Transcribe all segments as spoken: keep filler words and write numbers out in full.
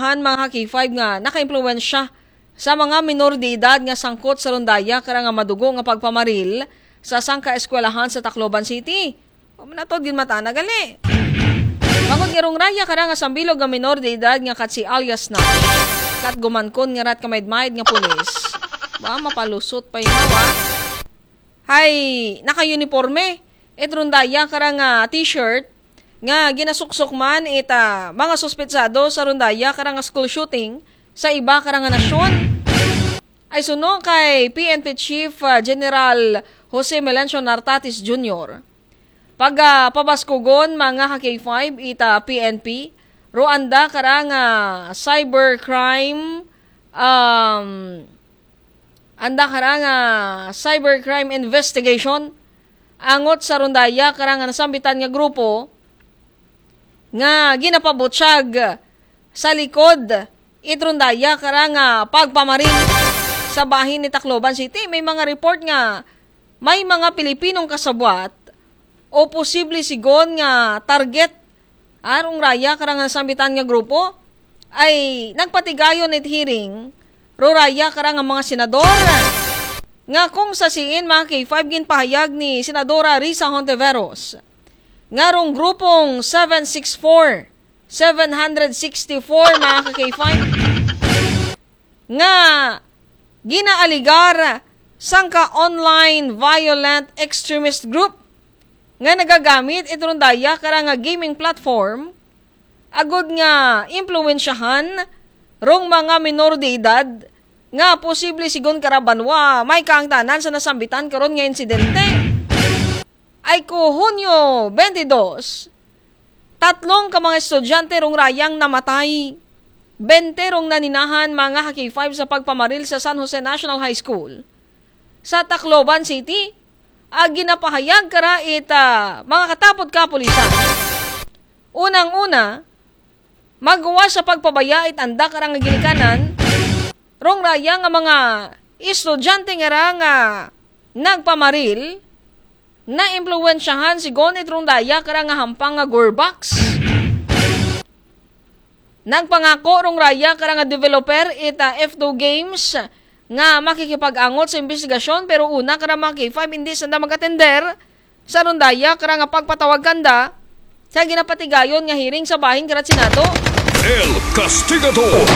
eskwelahan mga K five nga naka-impluwensya sa mga minor de edad nga sangkot sa rondaya kara nga madugo nga pagpamaril sa sangka eskwelahan sa Tacloban City. Pamanatod gin mata na gali. Bangod nga rong raya kara nga sambilog nga minor de edad nga kat si alias na kat gumankon nga rat kamaid-maid nga pulis. Ba mapalusot pa inawa. Hay, naka-uniforme. Et rondaya kara nga t-shirt nga ginasuksok man ita mga suspetsado sa rondaya kara nga school shooting sa iba kara nga nasyon. Ay suno kay P N P Chief uh, General Jose Melencio Nartatis Junior Pag uh, pabaskugon mga K five ita P N P, Rwanda kara nga cybercrime um anda kara nga cybercrime investigation angot sa rondaya kara nga nasambitan nga grupo nga ginapabutsyag sa likod it rondaya kara nga pagpamarin sa bahin ni Tacloban City. May mga report nga may mga Pilipinong kasabwat o posible sigon nga target arong raya kara nga nasambitan nga grupo ay nagpatigayon it hearing ruraya kara nga mga senador nga kung sa siin mga K five ginpahayag ni Senadora Risa Hontiveros nga rong grupong seven sixty-four seven sixty-four mga K five nga ginaaligar sangka online violent extremist group nga nagagamit itong daya kara nga gaming platform agud nga impluwensyahan rong mga minor de edad nga posible sigon karabanwa may kaangtanan sa nasambitan karon nga insidente. Ay ko Hunyo twenty-dos, tatlong ka mga estudyante rong rayang namatay, twenty rong naninahan mga K five sa pagpamaril sa San Jose National High School sa Tacloban City. Ag ginapahayag kara ita mga katapod kapulisan. Unang-una, magawa sa pagpabaya it anda karang ginikanan rong raya nga mga estudyante nga ra nga nagpamaril na impluwensyahan sigon it rong daya kara nga hampang nga Gorbox. Nagpangako rong raya kara nga developer ita F two Games nga makikipag-angot sa investigasyon pero una kara mga K five hindi sanda mag-atender sa rondaya kara nga pagpatawag kanda sa ginapatigayon nga hearing sa bahin karat Senado. El Castigador.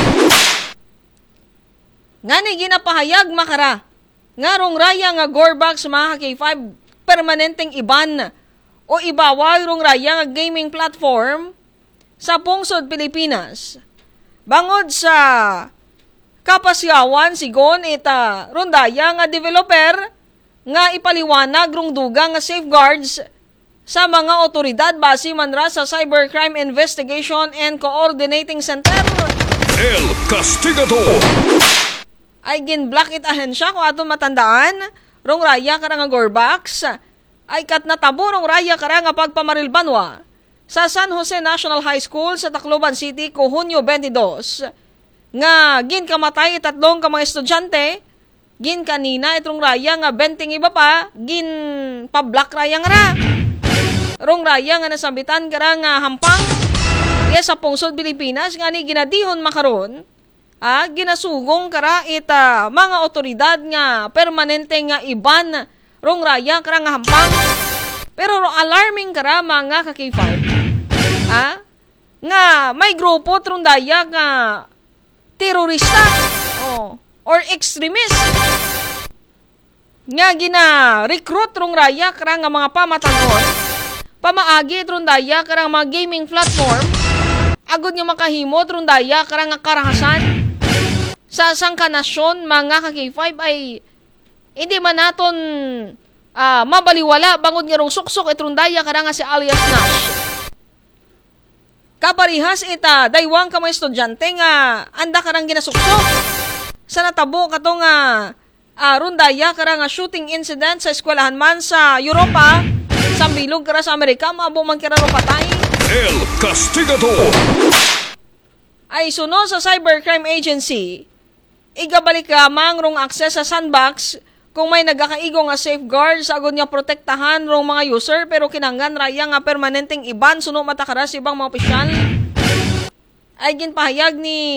Nga ni ginapahayag makara nga rong raya nga Gorbox mga K five permanenteng iban o ibaway rong raya nga gaming platform sa pungsod Pilipinas. Bangod sa kapasyawan sigon ita rondaya nga developer nga ipaliwanag rong dugang nga safeguards sa mga otoridad base man ra sa Cybercrime Investigation and Coordinating Center. El Castigador. Ay gin-block it ahensya kung ato matandaan rong raya kara nga Gorbox ay kat natabo rong raya kara nga pagpamaril banwa sa San Jose National High School sa Tacloban City ko Hunyo twenty-dos nga gin kamatay tatlong ka mga estudyante gin kanina itong raya nga benting iba pa gin pa-block raya nga ra rong raya nga nasambitan kara nga hampang iya sa pungsod Pilipinas nga ni ginadihon makaron ah, ginasugong kara ita mga otoridad nga permanente nga iban rong raya kara nga hampang pero alarming kara mga ka K five ah, nga may grupo rong daya nga terorista oh, or extremist nga gina-recruit rong raya kara nga mga pamatangon pamaagi rong daya kara mga gaming platform agud nga makahimo rong daya kara nga karahasan sa sangka nasyon mga ka K five ay hindi man naton uh, mabaliwala bangod nga rong suksok itrong daya kara nga si alias Nash. Kaparihas ita daywang ka mga estudyante nga anda karang ginasuksok sa natabo kato nga uh, rondaya kara nga shooting incident sa eskwelahan man sa Europa sa bilog kara sa Amerika maabo man kira ro patay. El Castigador. Ay suno sa Cybercrime Agency igabalik lamang rong access sa sandbox kung may nagakaigo nga safeguard sa agod nga protektahan rong mga user pero kinanggan raya nga permanenteng iban suno matakara sa ibang mga opisyal. Ay ginpahayag ni